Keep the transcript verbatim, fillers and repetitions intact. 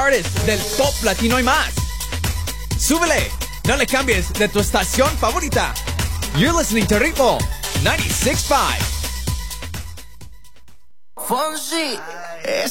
artists del top latino y más. Súbele, no le cambies de tu estación favorita. You're listening to Ritmo ninety-six point five. Fonsi.